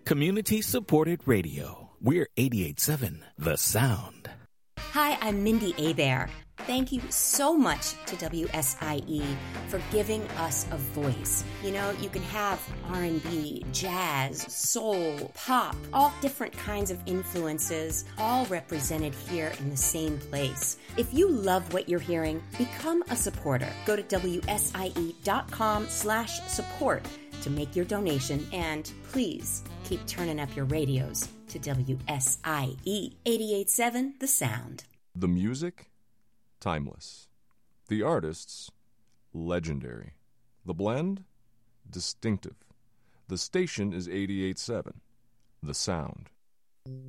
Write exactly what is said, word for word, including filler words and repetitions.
Community-supported radio. We're eighty-eight point seven The Sound. Hi, I'm Mindy Abair. Thank you so much to W S I E for giving us a voice. You know, you can have R and B, jazz, soul, pop, all different kinds of influences, all represented here in the same place. If you love what you're hearing, become a supporter. Go to W S I E dot com slash support to make your donation, and please keep turning up your radios to W S I E eighty-eight point seven The Sound. The music? Timeless. The artists? Legendary. The blend? Distinctive. The station is eighty-eight point seven The Sound.